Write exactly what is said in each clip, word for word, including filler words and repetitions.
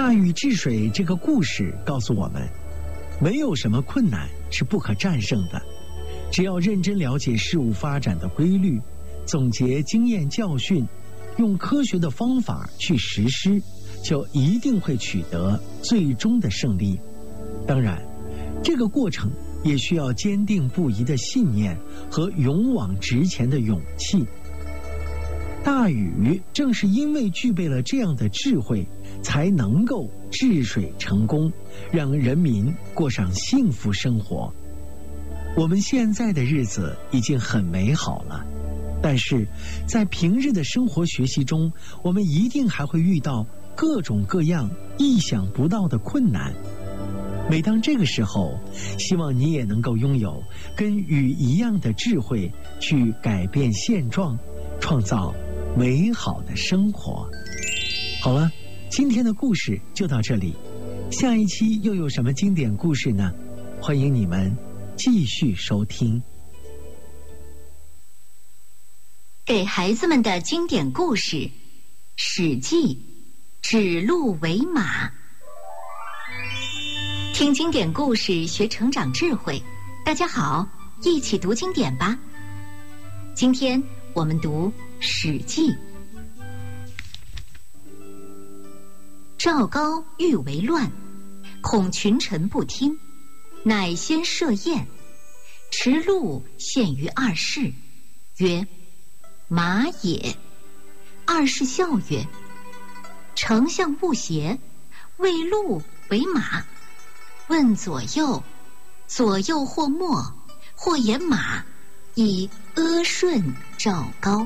大禹治水这个故事告诉我们，没有什么困难是不可战胜的，只要认真了解事物发展的规律，总结经验教训，用科学的方法去实施，就一定会取得最终的胜利。当然，这个过程也需要坚定不移的信念和勇往直前的勇气。大禹正是因为具备了这样的智慧，才能够治水成功，让人民过上幸福生活。我们现在的日子已经很美好了，但是在平日的生活学习中，我们一定还会遇到各种各样意想不到的困难。每当这个时候，希望你也能够拥有跟禹一样的智慧，去改变现状，创造美好的生活。好了，今天的故事就到这里，下一期又有什么经典故事呢？欢迎你们继续收听。 给孩子们的经典故事《史记》，指鹿为马。听经典故事，学成长智慧。大家好，一起读经典吧。今天我们读《史记》。赵高欲为乱，恐群臣不听，乃先设宴，持鹿献于二世，曰：马也。二世笑曰：丞相不邪，谓鹿为马。问左右，左右或默，或言马，以阿顺赵高。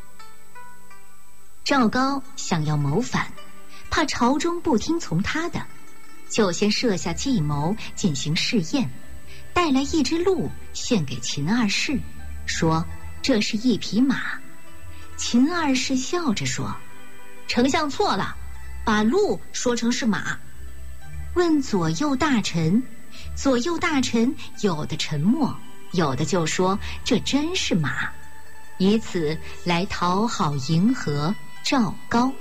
赵高想要谋反，怕朝中不听从他的，就先设下计谋进行试验，带来一只鹿献给秦二世，说这是一匹马。秦二世笑着说：丞相错了，把鹿说成是马。问左右大臣，左右大臣有的沉默，有的就说这真是马，以此来讨好迎合赵高。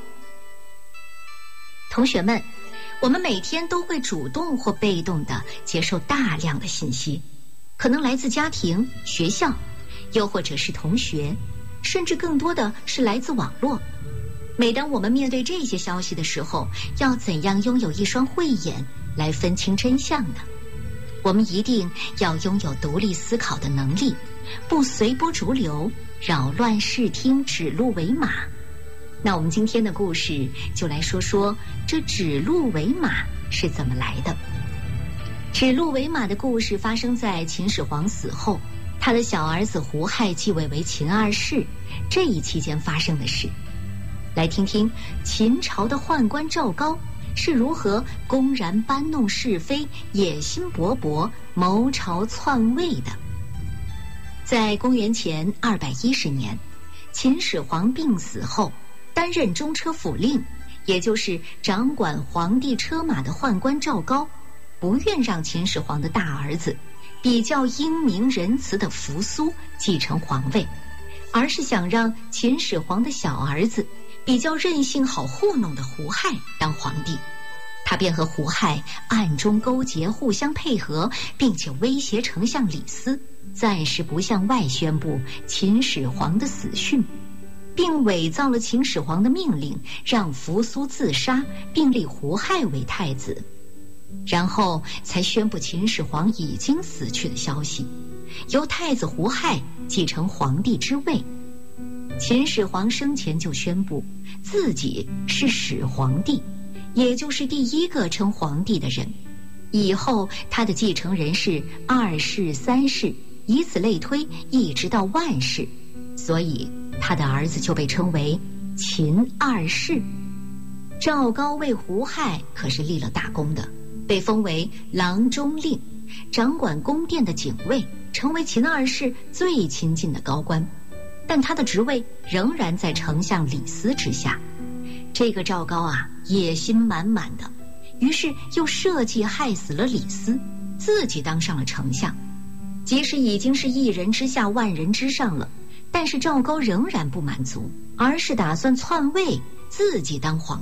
同学们，我们每天都会主动或被动地接受大量的信息，可能来自家庭、学校，又或者是同学，甚至更多的是来自网络。每当我们面对这些消息的时候，要怎样拥有一双慧眼来分清真相呢？我们一定要拥有独立思考的能力，不随波逐流，扰乱视听，指鹿为马。那我们今天的故事就来说说这指鹿为马是怎么来的。指鹿为马的故事发生在秦始皇死后，他的小儿子胡亥继位为秦二世，这一期间发生的事。来听听秦朝的宦官赵高是如何公然搬弄是非、野心勃勃、谋朝篡位的。在公元前二百一十年，秦始皇病死后，担任中车府令，也就是掌管皇帝车马的宦官赵高，不愿让秦始皇的大儿子比较英明仁慈的扶苏继承皇位，而是想让秦始皇的小儿子比较任性好糊弄的胡亥当皇帝。他便和胡亥暗中勾结，互相配合，并且威胁丞相李斯暂时不向外宣布秦始皇的死讯，并伪造了秦始皇的命令，让扶苏自杀，并立胡亥为太子，然后才宣布秦始皇已经死去的消息，由太子胡亥继承皇帝之位。秦始皇生前就宣布自己是始皇帝，也就是第一个称皇帝的人，以后他的继承人是二世、三世，以此类推，一直到万世，所以他的儿子就被称为秦二世。赵高为胡亥可是立了大功的，被封为郎中令，掌管宫殿的警卫，成为秦二世最亲近的高官，但他的职位仍然在丞相李斯之下。这个赵高啊，野心满满的，于是又设计害死了李斯，自己当上了丞相。即使已经是一人之下万人之上了，但是赵高仍然不满足，而是打算篡位，自己当皇帝。